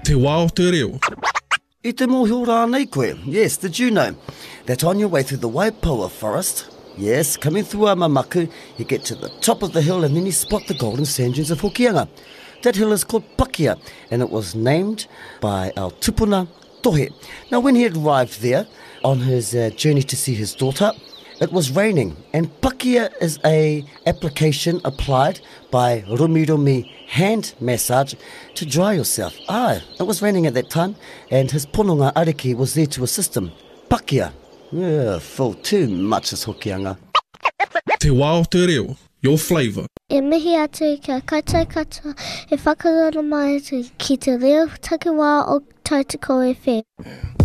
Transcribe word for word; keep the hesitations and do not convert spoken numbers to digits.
Te wā o te reo. I te mōhio rānei koe. Yes, did you know that on your way through the Waipoua forest, yes, coming through Amamaku, you get to the top of the hill and then you spot the golden sand dunes of Hokianga. That hill is called Pakia, and it was named by our tupuna Tohe. Now, when he had arrived there on his uh, journey to see his daughter, it was raining, and Pakia is a application applied by Rumi Rumi hand massage to dry yourself. Ah, it was raining at that time, and his pononga Ariki was there to assist him. Pakia. Yeah, full too much is Hokianga. Te wā o te reo, your flavour. E mihi atu kia kaitai katoa, e whakarara mai atu ki te reo takiwā o Tautoko F M.